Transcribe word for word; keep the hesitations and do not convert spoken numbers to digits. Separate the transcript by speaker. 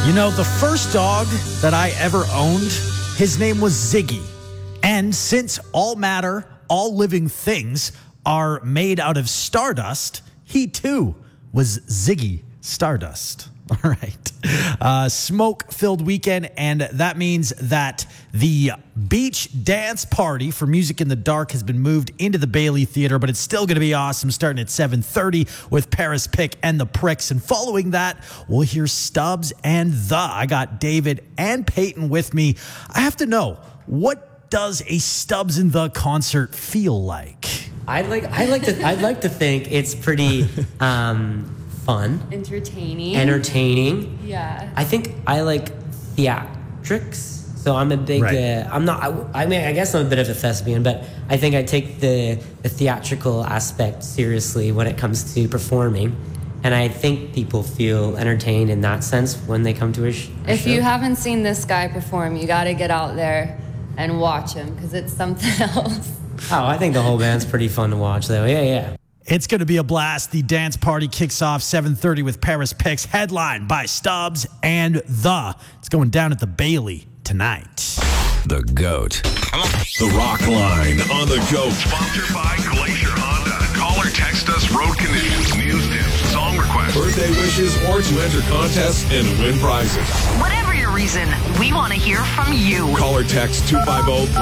Speaker 1: You know, the first dog that I ever owned, his name was Ziggy. And since all matter, all living things are made out of stardust, he too was Ziggy Stardust. All right. Uh, smoke-filled weekend, and that means that the beach dance party for Music in the Dark has been moved into the Bailey Theater, but it's still going to be awesome, starting at seven thirty with Paris Pick and the Pricks. And following that, we'll hear Stubbs and The. I got David and Peyton with me. I have to know, what does a Stubbs and The concert feel like?
Speaker 2: I'd like, I'd like to, I'd like to think it's pretty um, fun,
Speaker 3: entertaining,
Speaker 2: entertaining.
Speaker 3: Yeah.
Speaker 2: I think I like theatrics. So I'm a big,
Speaker 1: Right.
Speaker 2: uh, I'm not, I, I mean, I guess I'm a bit of a thespian, but I think I take the, the theatrical aspect seriously when it comes to performing. And I think people feel entertained in that sense when they come to a, sh- a
Speaker 3: If
Speaker 2: show.
Speaker 3: you haven't seen this guy perform, you got to get out there and watch him because it's something else.
Speaker 2: Oh, I think the whole band's pretty fun to watch, though. Yeah, yeah.
Speaker 1: It's going to be a blast. The dance party kicks off seven thirty with Paris Picks, headlined by Stubbs and The. It's going down at the Bailey tonight.
Speaker 4: The GOAT. The Rock Line on the GOAT.
Speaker 5: Sponsored by Glacier Honda. Call or text us road conditions, news tips, song requests,
Speaker 4: Birthday wishes or to enter contests and win prizes.
Speaker 6: Whatever your reason, we want to hear from you.
Speaker 4: Call or text two five zero